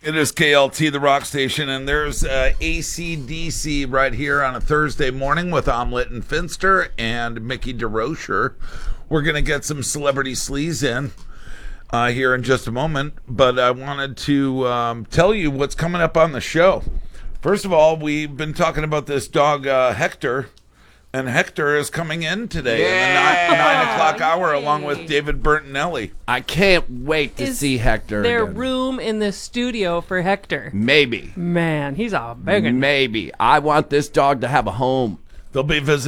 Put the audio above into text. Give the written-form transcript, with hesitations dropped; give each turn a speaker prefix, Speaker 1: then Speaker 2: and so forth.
Speaker 1: It is KLT, the rock station, and there's ACDC right here on a Thursday morning with Omelette and Finster and Mickey DeRocher. We're going to get some celebrity sleaze in here in just a moment, but I wanted to tell you what's coming up on the show. First of all, we've been talking about this dog, Hector, and Hector is coming in today in the 9 o'clock hour along with David Bertinelli.
Speaker 2: I can't wait to see Hector
Speaker 3: There
Speaker 2: again.
Speaker 3: room in the studio for Hector.
Speaker 2: Maybe.
Speaker 3: Man, he's a big one.
Speaker 2: Maybe. I want this dog to have a home.
Speaker 1: They'll be visiting